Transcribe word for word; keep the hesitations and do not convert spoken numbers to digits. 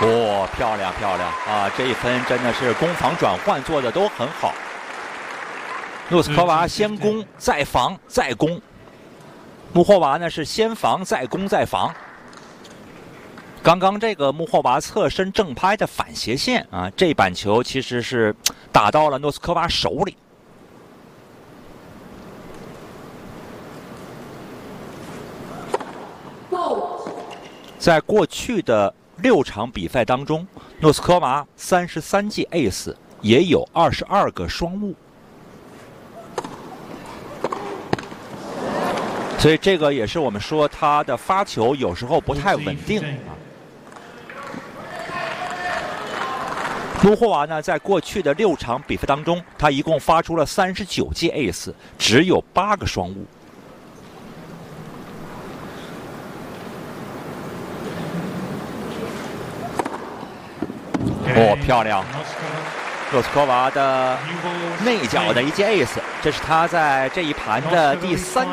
哦，漂亮漂亮啊！这一分真的是攻防转换做的都很好。诺斯科娃先攻再防再攻，穆霍娃呢是先防再攻再防。刚刚这个穆霍娃侧身正拍的反斜线啊，这板球其实是打到了诺斯科娃手里。在过去的六场比赛当中，诺斯科娃三十三记 ace， 也有二十二个双误，所以这个也是我们说他的发球有时候不太稳定啊。穆霍娃呢，在过去的六场比赛当中，他一共发出了三十九记 ace， 只有八个双误。哦，漂亮！诺斯科娃的内角的一记 ace， 这是他在这一盘的第三。